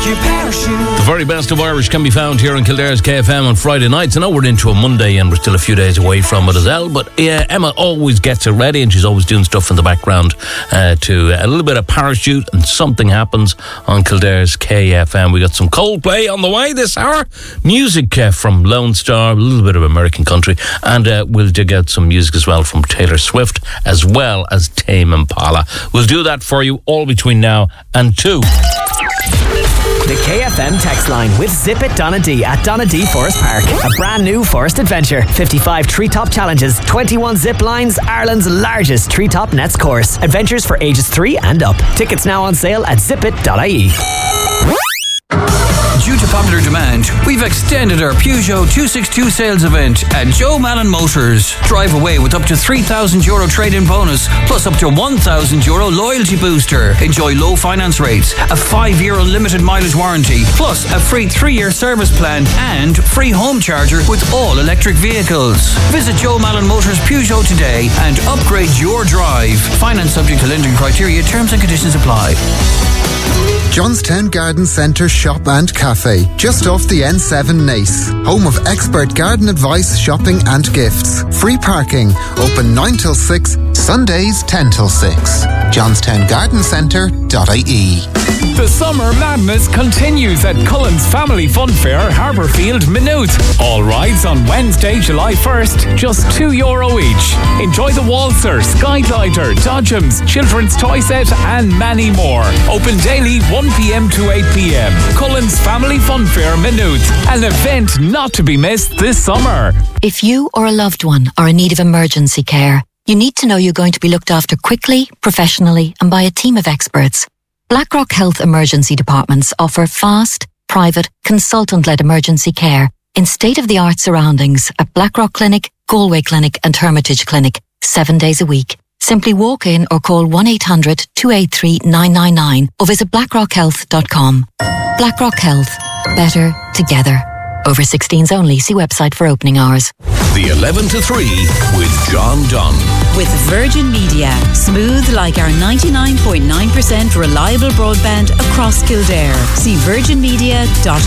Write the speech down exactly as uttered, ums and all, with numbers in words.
your parachute. The very best of Irish can be found here on Kildare's K F M on Friday nights. I know we're into a Monday and we're still a few days away from it as well, but yeah, Emma always gets it ready and she's always doing stuff in the background uh, to a little bit of parachute and something happens on Kildare's K F M. We got some Coldplay on the way this hour, music uh, from Lone Star, a little bit of American country, and uh, we'll dig out some music as well from Taylor Swift as well as Tame Impala. We'll do that for you all between now and two. The K F M text line with Zip It Donadee at Donadee Forest Park. A brand new forest adventure. fifty-five treetop challenges, twenty-one zip lines, Ireland's largest treetop nets course. Adventures for ages three and up. Tickets now on sale at zip it dot I E. Due to popular demand, we've extended our Peugeot two sixty-two sales event at Joe Malin Motors. Drive away with up to three thousand euro trade-in bonus, plus up to one thousand euro loyalty booster. Enjoy low finance rates, a five-year unlimited mileage warranty, plus a free three-year service plan and free home charger with all electric vehicles. Visit Joe Malin Motors Peugeot today and upgrade your drive. Finance subject to lending criteria, terms and conditions apply. Johnstown Garden Centre Shop and Cafe, just off the N seven Nace. Home of expert garden advice, shopping and gifts. Free parking, open nine till six, Sundays ten till six. johnstown garden centre dot I E. The summer madness continues at Cullen's Family Fun Fair, Harbourfield, Maynooth. All rides on Wednesday, July first, just two euro each. Enjoy the Waltzer, Skyglider, Dodgems, Children's Toy Set and many more. Open daily one p.m. to eight p.m. Cullen's Family Fun Fair, Maynooth. An event not to be missed this summer. If you or a loved one are in need of emergency care, you need to know you're going to be looked after quickly, professionally and by a team of experts. Blackrock Health Emergency Departments offer fast, private, consultant-led emergency care in state-of-the-art surroundings at Blackrock Clinic, Galway Clinic and Hermitage Clinic, seven days a week. Simply walk in or call one eight hundred two eight three nine nine nine or visit blackrock health dot com. Blackrock Health. Better together. Over sixteens only. See website for opening hours. The eleven to three with John Dunn. With Virgin Media. Smooth like our ninety-nine point nine percent reliable broadband across Kildare. See virgin media dot